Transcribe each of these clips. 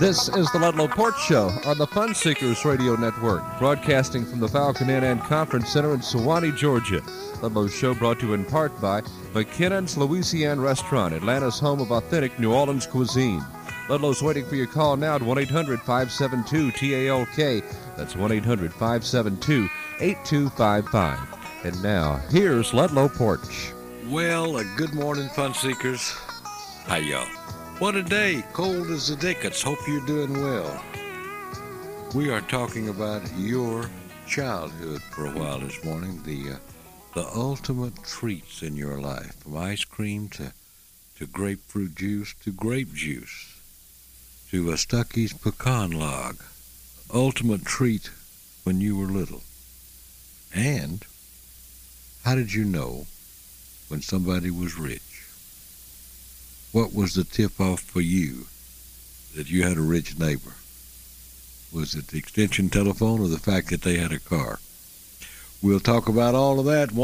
This is the Ludlow Porch Show on the Fun Seekers Radio Network, broadcasting from the Falcon Inn and Conference Center in Sewanee, Georgia. Ludlow's show brought to you in part by McKinnon's Louisiana Restaurant, Atlanta's home of authentic New Orleans cuisine. Ludlow's waiting for your call now at 1-800-572-TALK. That's 1-800-572-8255. And now, here's Ludlow Porch. Well, good morning, Fun Seekers. Hi, y'all. What a day. Cold as the dickens. Hope you're doing well. We are talking about your childhood for a while this morning. The ultimate treats in your life. From ice cream to grapefruit juice to grape juice to a Stuckey's pecan log. Ultimate treat when you were little. And how did you know when somebody was rich? What was the tip-off for you that you had a rich neighbor? Was it the extension telephone or the fact that they had a car? We'll talk about all of that.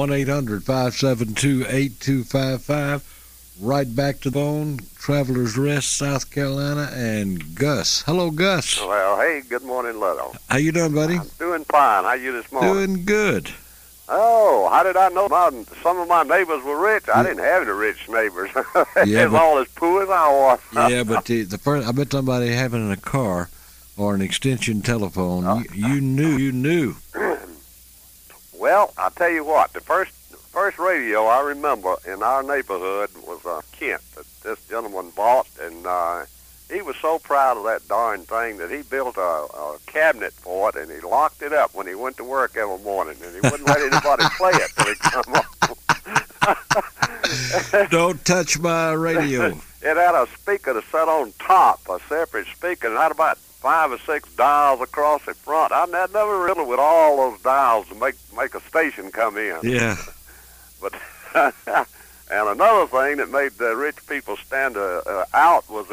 1-800-572-8255. Right back to the phone, Travelers Rest, South Carolina, and Gus. Hello, Gus. Well, hey, good morning, Ludlow. How you doing, buddy? I'm doing fine. How you this morning? Doing good. Oh, how did I know some of my neighbors were rich? I didn't have any rich neighbors. Yeah, They're all as poor as I was. Yeah, but the first, I bet somebody having a car or an extension telephone, you knew. Well, I'll tell you what, the first radio I remember in our neighborhood was Kent that this gentleman bought, and he was so proud of that darn thing that he built a cabinet for it, and he locked it up when he went to work every morning, and he wouldn't let anybody play it till he come home. Don't touch my radio. It had a speaker to set on top, a separate speaker, and had about 5 or 6 dials across the front. I never really with all those dials to make a station come in. Yeah. But and another thing that made the rich people stand out was